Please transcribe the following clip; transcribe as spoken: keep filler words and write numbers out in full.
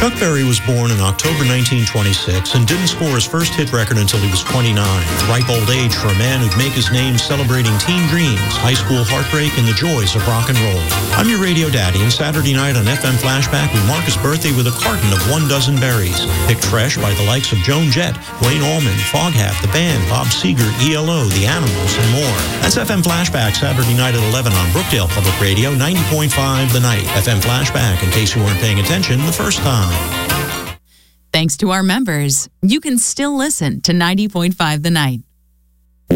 Chuck Berry was born in October nineteen twenty-six and didn't score his first hit record until he was twenty-nine. Ripe old age for a man who'd make his name celebrating teen dreams, high school heartbreak, and the joys of rock and roll. I'm your radio daddy, and Saturday night on F M Flashback, we mark his birthday with a carton of One Dozen Berries, picked fresh by the likes of Joan Jett, Wayne Allman, Foghat, The Band, Bob Seger, E L O, The Animals, and more. That's F M Flashback Saturday night at eleven on Brookdale Public Radio, ninety point five The Night. F M Flashback, in case you weren't paying attention the first time. Thanks to our members, you can still listen to ninety point five The Night.